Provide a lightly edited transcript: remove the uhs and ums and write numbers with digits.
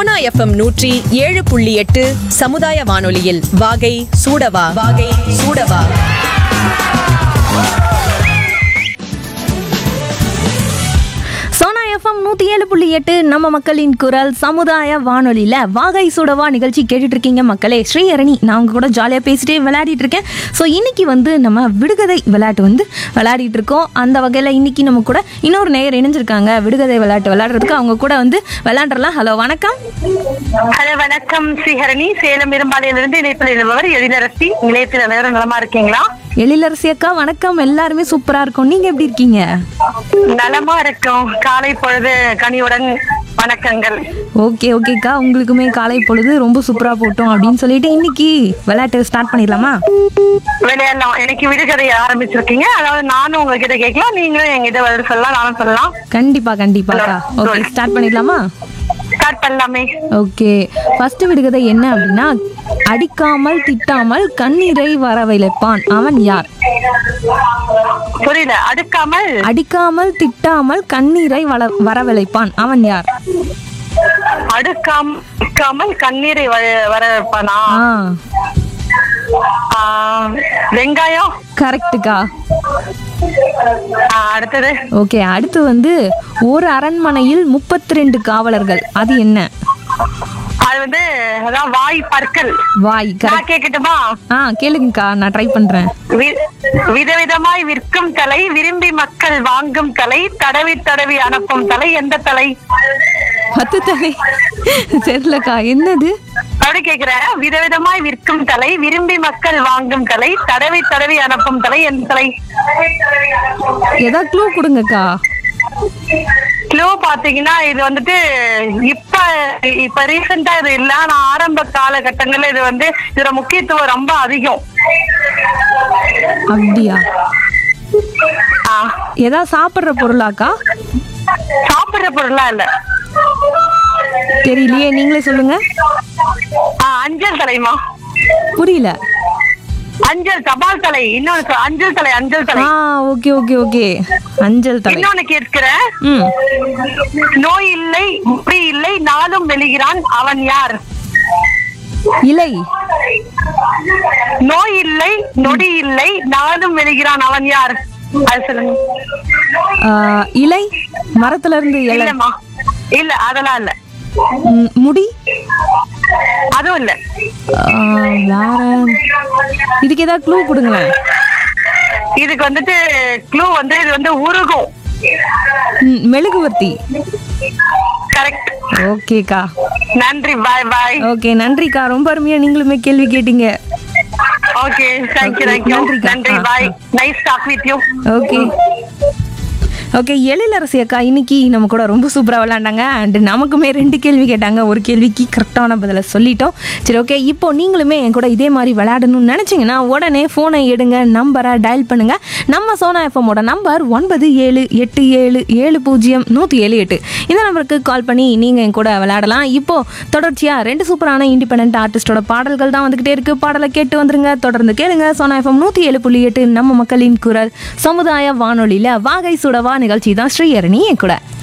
Sona FM 107.8 சமுதாய வானொலியில் வாகை சூடவா வாகை சூடவா. சோனா எஃப்எம் 107.8 நம்ம மக்களின் குரல் சமுதாய வானொலியில் வாகை சுடவா நிகழ்ச்சி கேட்டுட்டு இருக்கீங்க மக்களே. ஸ்ரீஹரணி நான் உங்க கூட ஜாலியாக பேசிட்டே விளையாடிட்டு இருக்கேன். ஸோ இன்னைக்கு நம்ம விடுகதை விளையாட்டு விளையாடிட்டு இருக்கோம். அந்த வகையில் இன்னைக்கு நம்ம கூட இன்னொரு நேயர் இணைஞ்சிருக்காங்க. விடுகதை விளையாட்டு விளையாடுறதுக்கு அவங்க கூட விளையாண்டுறலாம். ஹலோ வணக்கம். ஹலோ வணக்கம் ஸ்ரீஹரணி. சேலம் இரும்பாலையிலிருந்து இணைப்பில் இருப்பவர் எழிலரசி. நிலையத்தில் எல்லாரும் நலமா இருக்கீங்களா? எழிலரசி அக்கா வணக்கம். எல்லாருமே சூப்பரா இருக்கும். நீங்க எப்படி இருக்கீங்க? நலமா இருக்கும். காலை பொழுது கனியுடன் வணக்கங்கள். ஓகேக்கா, உங்களுக்குமே காலை பொழுது ரொம்ப சூப்பரா போட்டோம் அப்படின்னு சொல்லிட்டு இன்னைக்கு விளையாட்டு ஸ்டார்ட் பண்ணிடலாமா? விளையாடலாம். எனக்கு விடுகதை ஆரம்பிச்சிருக்கீங்க. அதாவது நானும் உங்ககிட்ட கேட்கலாம், நீங்களும் எங்கிட்ட பதில் சொல்லலாம், நானும் சொல்லலாம். கண்டிப்பாக்கா. ஓகே, ஸ்டார்ட் பண்ணிடலாமா? ஸ்டார்ட் பண்ணலாமே. ஓகே, ஃபர்ஸ்ட் விடுகதை என்ன அப்படின்னா, அடிக்காமல் திட்டாமல் கண்ணீரை வரவழைப்பான் அவன் யார்? புரியல. அடிக்காமல் திட்டாமல் கண்ணீரை வரவழைப்பான் அவன் யார்? அடுக்காமல் கண்ணீரை வர வைப்பானா? வெங்காயம். கரெக்டுக்கா. அடுத்தது. ஓகே, அடுத்து ஒரு அரண்மனையில் 32 காவலர்கள், அது என்ன? அது அதான் வாய், பற்கள். வாய். நான் கேட்கட்டுமா? கேளுங்கக்கா, நான் ட்ரை பண்றேன். விதவிதமாய் விற்கும் தலை, விரும்பி மக்கள் வாங்கும் தலை, தடவி தடவி அனுப்பும் தலை, எந்த தலை? 10 தலை. தெரியலக்கா, என்னது அப்படி கேக்குறேன். விதவிதமாய் விற்கும் தலை, விரும்பி மக்கள் வாங்கும் தலை, தடவி தடவி அனுப்பும் தலை, எந்த தலை? ஏதாவது க்ளூ கொடுங்கக்கா. க்ளூ பாத்தீங்கன்னா இது இப்ப ரீசெண்டா இது இல்ல, ஆனா ஆரம்ப காலகட்டங்கள்ல இதோட முக்கியத்துவம் ரொம்ப அதிகம். அப்படியா? ஏதாவது சாப்பிடுற பொருளாக்கா? சாப்பிடுற பொருளா இல்ல. தெரியலையே, நீங்களே சொல்லுங்க. அஞ்சல் தலைமா? புரியல. அஞ்சல், தபால் தலை. இன்னொன்னு அஞ்சல் தலை. ஓகே. அஞ்சல் தலை. இன்னொன்னு கேட்கிறேன். நோய் இல்லை, முடி இல்லை, நாளும் மெலிகிறான், அவன் யார்? இலை. நோய் இல்லை, நொடி இல்லை, நாளும் மெலிகிறான், அவன் யார்? அது சொல்லுங்க. இலை. மரத்துல இருந்து இலை. இல்ல, அதெல்லாம் இல்ல. முடி. அதுவும் இல்ல. வேற இதுக்கு ஏதாவது க்ளூ கொடுங்களேன். இதுக்கு க்ளூ இது உருகும். மெழுகுவர்த்தி. கரெக்ட். ஓகேக்கா, நன்றி. பாய். ஓகே, நன்றிக்கா. ரொம்ப அருமையா நீங்களுமே கேள்வி கேட்டீங்க. Okay, thank you. நன்றி. பாய். Nice talk with you. Okay, Ezhilarasi அக்கா இன்னைக்கு நம்ம கூட ரொம்ப சூப்பராக விளையாண்டாங்க. அண்ட் நமக்குமே 2 கேள்வி கேட்டாங்க. ஒரு கேள்விக்கு கரெக்டான பதிலை சொல்லிட்டோம். சரி, ஓகே, இப்போ நீங்களுமே என் கூட இதே மாதிரி விளையாடணும்னு நினச்சிங்கன்னா உடனே ஃபோனை எடுங்க, நம்பரை டயல் பண்ணுங்க. நம்ம சோனா எஃப்எம்மோட நம்பர் 9787700178. இந்த நம்பருக்கு கால் பண்ணி நீங்கள் என் கூட விளையாடலாம். இப்போது தொடர்ச்சியாக 2 சூப்பரான இண்டிபெண்டன்ட் ஆர்டிஸ்டோட பாடல்கள் தான் வந்துக்கிட்டே இருக்குது. பாடலை கேட்டு வந்துருங்க. தொடர்ந்து கேளுங்க. சோனா எஃப்எம் 107.8 நம்ம மக்களின் குரல் சமுதாய வானொலியில் வாகை சுடவா நிகழ்ச்சி தான். ஸ்ரீஹரணி என் கூட.